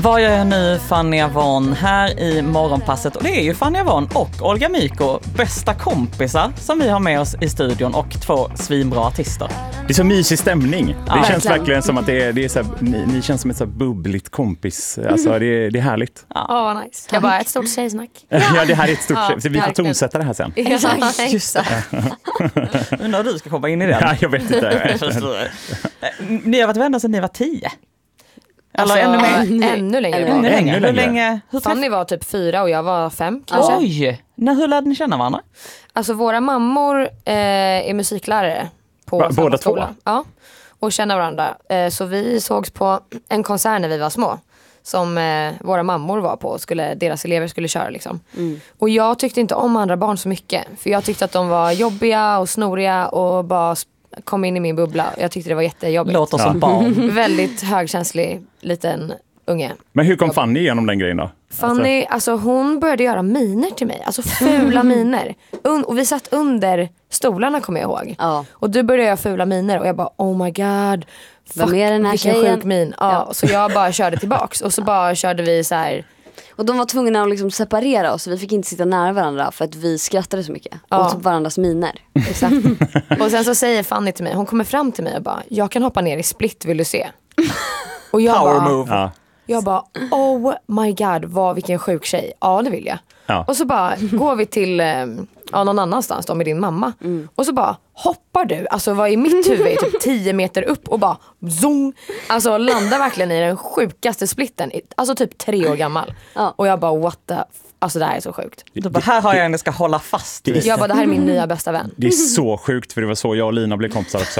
Vad gör jag nu, Fanny Avon, här i Morgonpasset? Och det är ju Fanny Avon och Olga Myko, bästa kompisar som vi har med oss i studion och 2 svinbra artister. Det är så mysig stämning. Ja, det känns verkligen som att det är så här, ni känns som ett så här bubbligt kompis. Alltså det är härligt. Ja, vad nice. Jag bara ett stort tjejsnack. Ja, det här är ett stort tjej. Vi får verkligen. tonsätta det här sen. Exakt. Just det. Undrar hur du ska komma in i den. Ja, jag vet inte. Ni har varit vänner sedan ni var 10. Alltså, Eller ännu mer? Ännu längre. Ännu längre. Ännu Hur längre. länge? Hur Fanny var typ 4 och jag var 5 kanske. Oj! Hur lärde ni känna varandra? Alltså våra mammor är musiklärare på samma båda skola. två? Ja, och känner varandra. Så vi sågs på en konsert när vi var små. Som våra mammor var på. Deras elever skulle köra liksom. Och jag tyckte inte om andra barn så mycket. För jag tyckte att de var jobbiga och snoriga och bara kom in i min bubbla. Jag tyckte det var jättejobbigt. Låter som barn. Väldigt högkänslig liten unge. Men hur kom Fanny igenom den grejen då? Fanny, alltså hon började göra miner till mig. Alltså fula miner. Och vi satt under stolarna, kommer jag ihåg. Ja. Och du började göra fula miner. Och jag bara, oh my god. Vad Fuck, är den här vilken tjejen? sjuk min. Ja, så jag bara körde tillbaks. Och så bara körde vi så här. Och de var tvungna att liksom separera oss. Vi fick inte sitta nära varandra för att vi skrattade så mycket. Ja. Åt varandras miner. Exakt. Och sen så säger Fanny till mig. Hon kommer fram till mig och bara, jag kan hoppa ner i split, vill du se? Och jag Power bara, move. Ja. Jag bara, oh my god, vilken sjuk tjej. Ja, det vill jag. Ja. Och så bara går vi till någon annanstans då med din mamma. Och så bara hoppar du, alltså var i mitt huvud är typ 10 meter upp och bara zoom. Alltså landar verkligen i den sjukaste splitten. Alltså typ 3 år gammal. Ja. Och jag bara what the alltså det här är så sjukt. Du bara, här har jag en jag ska hålla fast vid. Jag bara, det här är min nya bästa vän. Det är så sjukt, för det var så jag och Lina blev kompisar också.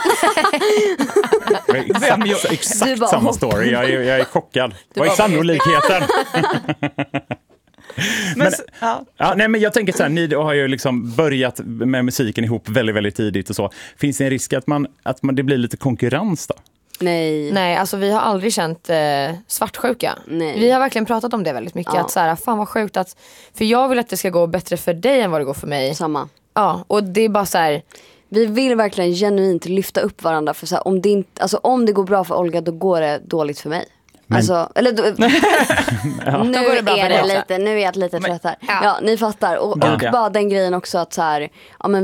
Exakt Du bara, samma story. Jag är chockad. Vad är bara, sannolikheten? Men, Men jag tänker så här, ni har ju liksom börjat med musiken ihop väldigt, väldigt tidigt och så. Finns det en risk att det blir lite konkurrens då? Nej. Nej, alltså vi har aldrig känt svartsjuka. Nej. Vi har verkligen pratat om det väldigt mycket. Ja. Att så här, fan vad sjukt att, för jag vill att det ska gå bättre för dig än vad det går för mig. Samma. Ja, och det är bara så här. Vi vill verkligen genuint lyfta upp varandra. För så här, om det går bra för Olga, då går det dåligt för mig. Alltså, eller då, nu Då går det bra för är dig det också. lite, nu är jag lite trött här. ja. Ja, ni fattar. Och Gud, ja. bara den grejen också att så här, ja men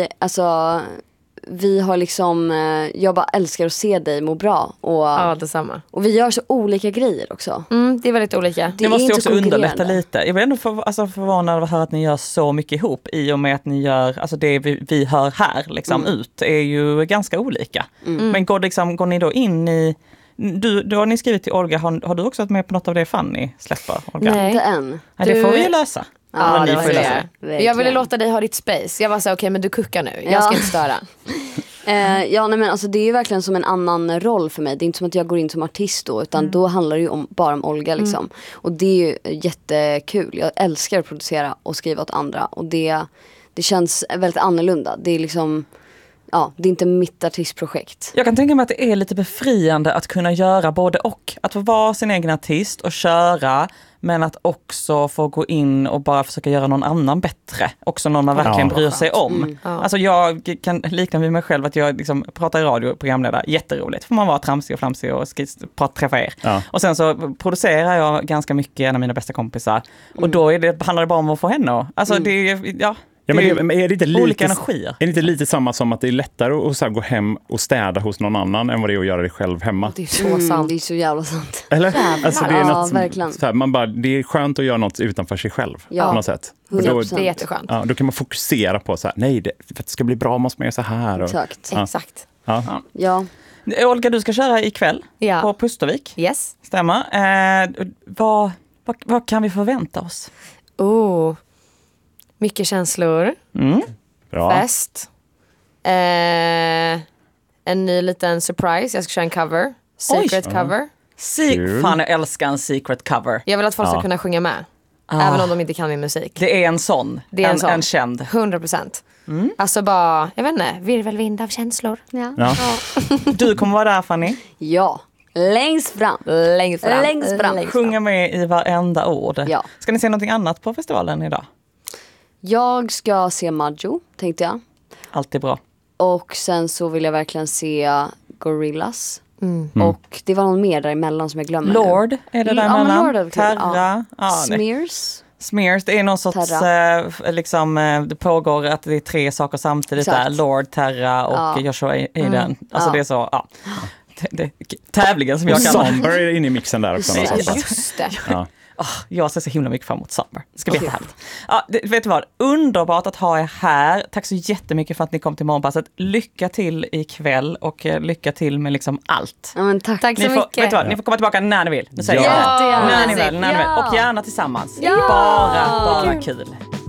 vi har liksom, jag bara älskar att se dig må bra. Ja, detsamma. Och vi gör så olika grejer också. Det är väldigt olika. Det är måste ju inte också så underlätta konkurrerande. lite. Jag blir ändå förvånad över att höra att ni gör så mycket ihop, i och med att ni gör, alltså det vi hör här liksom ut är ju ganska olika. Men går ni då in i, då har ni skrivit till Olga, har du också varit med på något av det Fanny släpper, Olga? Nej. Inte än. Ja, det får vi ju lösa. Ja, Men det ni var får ju det. lösa. Verkligen. Jag ville låta dig ha ditt space. Jag var så här, okej, men du kuckar nu. Jag ska inte störa. Ja, nej, men alltså det är ju verkligen som en annan roll för mig. Det är inte som att jag går in som artist då, utan då handlar det ju bara om Olga liksom. Och det är ju jättekul. Jag älskar att producera och skriva åt andra. Och det känns väldigt annorlunda. Det är liksom, ja, det är inte mitt artistprojekt. Jag kan tänka mig att det är lite befriande att kunna göra både och. Att få vara sin egen artist och köra, men att också få gå in och bara försöka göra någon annan bättre. Också någon man verkligen bryr sig om. Alltså jag kan likna vid mig själv att jag liksom pratar i radio, programledare, jätteroligt. Får man vara tramsig och flamsig och träffa er. Ja. Och sen så producerar jag ganska mycket, en av mina bästa kompisar. Och då handlar det bara om att få henne. Alltså det är, Ja, men är det inte lite, olika energier. Är det inte lite samma som att det är lättare att så här, gå hem och städa hos någon annan än vad det är att göra det själv hemma? Det är så sant. Det är så jävla sant. Eller? Alltså, det är Ja, något, verkligen. så här, det är skönt att göra något utanför sig själv. Ja. På något sätt. Och 100%. Det är jätteskönt. Ja, då kan man fokusera på så här, nej, för att det ska bli bra måste man göra så här. Och, Exakt. Ja. Exakt. Ja. Ja. Olga, du ska köra ikväll på Pustervik. Yes. Stämmer. Vad kan vi förvänta oss? Mycket känslor. Bra. Fest. En ny liten surprise. Jag ska köra en cover. Secret cover. Kul. Fan, jag älskar en secret cover. Jag vill att folk ska kunna sjunga med. Även om de inte kan min musik. Det är en sån. Det är en sån. En känd. 100%. Alltså bara, jag vet inte, virvelvind av känslor. Ja. Ja. Du kommer vara där, Fanny. Ja. Längst fram. Längst fram. Sjunga med i varenda ord. Ja. Ska ni se något annat på festivalen idag? Jag ska se Maggio, tänkte jag. Alltid bra. Och sen så vill jag verkligen se Gorillaz. Och det var någon mer däremellan som jag glömmer Lord, är det däremellan? Lord är kul. Terra. Smears, det är någon sorts, det pågår att det är 3 saker samtidigt där. Lord, Terra och Joshua Aiden. Alltså det är så, tävlingen som jag kan. Somber är inne i mixen där också. Just det. Ja. Jag ser så himla mycket fram emot Somber. Det ska bli jättehärligt. Vet du vad? Underbart att ha er här. Tack så jättemycket för att ni kom till Morgonpasset. Lycka till ikväll och lycka till med liksom allt. Ja, men tack så mycket. Vet du vad? Ni får komma tillbaka när ni vill. Nu säger jag. När ni vill. Och gärna tillsammans. Bara kul.